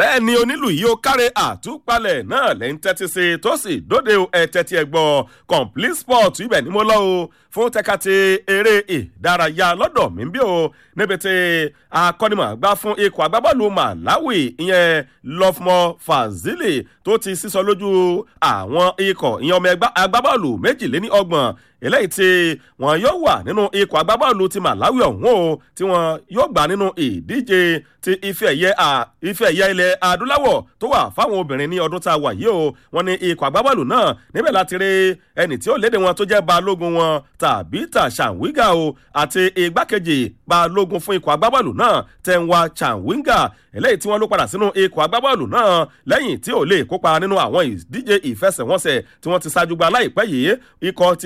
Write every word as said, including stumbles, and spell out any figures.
bẹ́ẹ̀ ni onílù yìí ó káre àtúpalẹ̀ náà lẹ́yìn tẹ́tí sí tó sì dóde ẹ̀ tẹ́tí ẹ̀ gbọ́ complete sport ibẹ̀ ni mo lọ o fún tẹ́kàtì eré ìdárayá lọ́dọ̀ mi bí o níbi tí akọ́nimọ̀ọ́gbá fún ikọ̀ agbábọ́ọ̀lù Malawi ìyẹn Lofmo Fazili tó ti sísọ lójú àwọn ikọ̀ ìyẹn ọmọ agbábọ́ọ̀lù méjìléní ọgbọ̀n eléyìí tí wọn yóò wà nínú ikọ̀ agbábọ́ọ̀lù ti Malawi ọ̀hún o tí wọn yóò gbà nínú ìdíje ti ife ẹ̀yẹ ife ẹ̀yẹ ilẹ̀ adúláwọ̀ tó wà fáwọn obìnrin ní ọdún tá a wà yìí o wọn ní ikọ̀ agbábọ́ọ̀lù náà níbẹ̀ láti rí ẹni tí ó léde wọn tó jẹ́ balógun wọn Tabitha Chanwiga o àti igbákejì balógun fún ikọ̀ agbábọ́ọ̀lù náà Tenwa Chanwiga eléyìí tí wọ́n ló padà sínú ikọ̀ agbábọ́ọ̀lù náà lẹ́yìn tí ò lè kópa nínú àwọn ìdíje ìfẹsẹ̀wọnsẹ̀ tí wọ́n ti ṣáájú gba láìpẹ́ yìí ikọ̀ ti